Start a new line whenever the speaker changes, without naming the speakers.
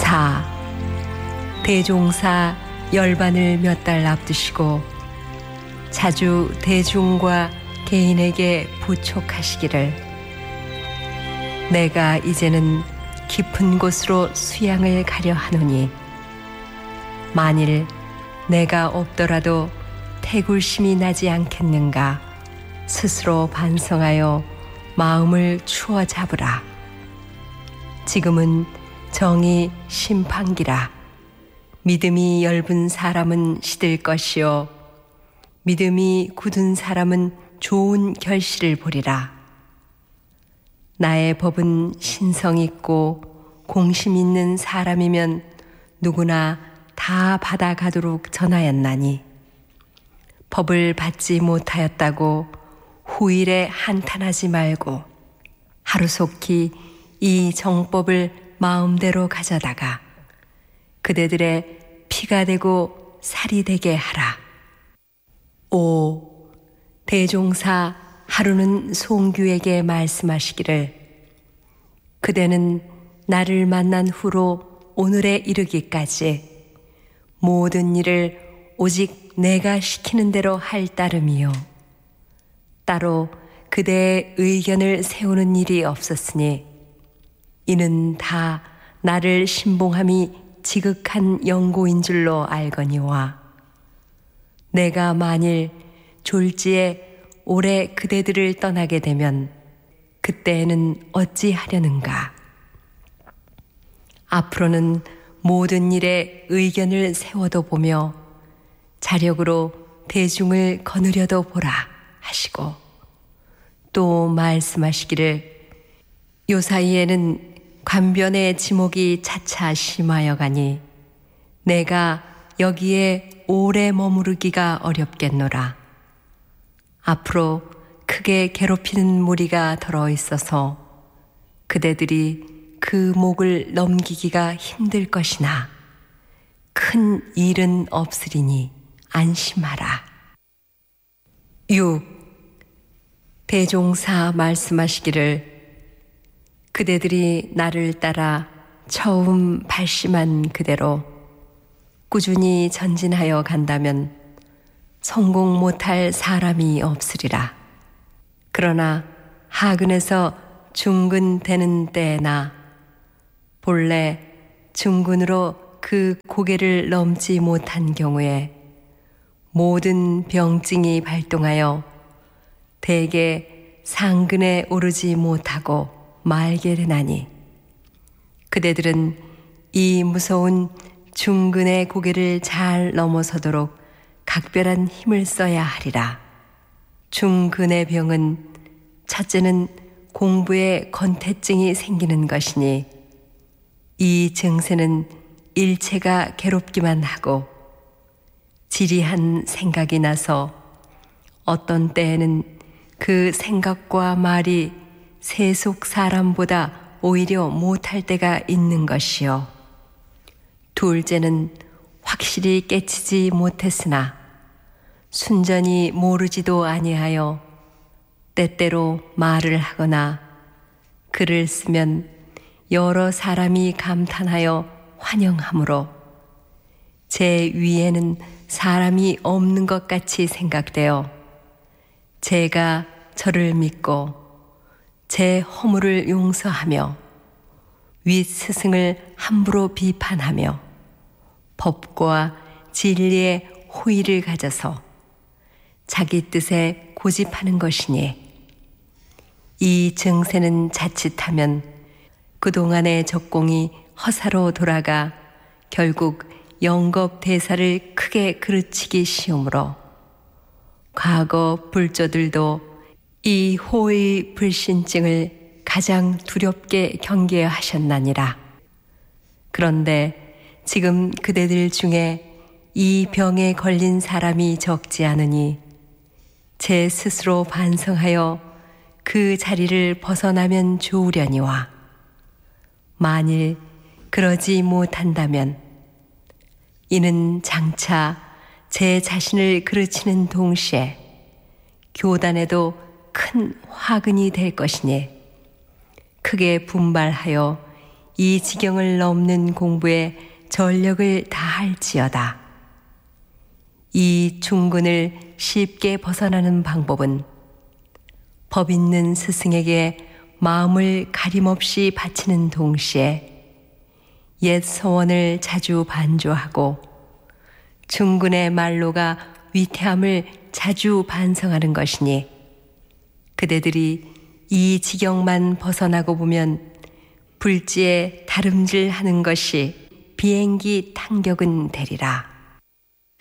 4. 대종사 열반을 몇 달 앞두시고 자주 대중과 개인에게 부촉하시기를 내가 이제는 깊은 곳으로 수양을 가려 하노니 만일 내가 없더라도 태굴심이 나지 않겠는가 스스로 반성하여 마음을 추워 잡으라. 지금은 정이 심판기라. 믿음이 엷은 사람은 시들 것이요 믿음이 굳은 사람은 좋은 결실을 보리라. 나의 법은 신성 있고 공심 있는 사람이면 누구나 다 받아가도록 전하였나니 법을 받지 못하였다고 후일에 한탄하지 말고 하루속히 이 정법을 마음대로 가져다가 그대들의 피가 되고 살이 되게 하라. 5. 대종사 하루는 송규에게 말씀하시기를 그대는 나를 만난 후로 오늘에 이르기까지 모든 일을 오직 내가 시키는 대로 할 따름이요 따로 그대의 의견을 세우는 일이 없었으니 이는 다 나를 신봉함이 지극한 영고인 줄로 알거니와 내가 만일 졸지에 올해 그대들을 떠나게 되면 그때에는 어찌하려는가. 앞으로는 모든 일에 의견을 세워도 보며 자력으로 대중을 거느려도 보라 하시고 또 말씀하시기를 요사이에는 관변의 지목이 차차 심하여 가니 내가 여기에 오래 머무르기가 어렵겠노라. 앞으로 크게 괴롭히는 무리가 더러 있어서 그대들이 그 목을 넘기기가 힘들 것이나 큰 일은 없으리니 안심하라. 6. 대종사 말씀하시기를 그대들이 나를 따라 처음 발심한 그대로 꾸준히 전진하여 간다면 성공 못할 사람이 없으리라. 그러나 하근에서 중근되는 때나 본래 중근으로 그 고개를 넘지 못한 경우에 모든 병증이 발동하여 대개 상근에 오르지 못하고 말게 되나니 그대들은 이 무서운 중근의 고개를 잘 넘어서도록 각별한 힘을 써야 하리라. 중근의 병은 첫째는 공부에 건태증이 생기는 것이니 이 증세는 일체가 괴롭기만 하고 지리한 생각이 나서 어떤 때에는 그 생각과 말이 세속 사람보다 오히려 못할 때가 있는 것이요 둘째는 확실히 깨치지 못했으나 순전히 모르지도 아니하여 때때로 말을 하거나 글을 쓰면 여러 사람이 감탄하여 환영하므로 제 위에는 사람이 없는 것 같이 생각되어 제가 저를 믿고 제 허물을 용서하며 윗 스승을 함부로 비판하며 법과 진리의 호의를 가져서 자기 뜻에 고집하는 것이니 이 증세는 자칫하면 그동안의 적공이 허사로 돌아가 결국 영겁대사를 크게 그르치기 쉬우므로 과거 불조들도 이 호의 불신증을 가장 두렵게 경계하셨나니라. 그런데 지금 그대들 중에 이 병에 걸린 사람이 적지 않으니 제 스스로 반성하여 그 자리를 벗어나면 좋으려니와 만일 그러지 못한다면 이는 장차 제 자신을 그르치는 동시에 교단에도 큰 화근이 될 것이니 크게 분발하여 이 지경을 넘는 공부에 전력을 다할지어다. 이 중근을 쉽게 벗어나는 방법은 법 있는 스승에게 마음을 가림없이 바치는 동시에 옛 소원을 자주 반조하고 중근의 말로가 위태함을 자주 반성하는 것이니 그대들이 이 지경만 벗어나고 보면 불지에 다름질하는 것이 비행기 탄격은 되리라.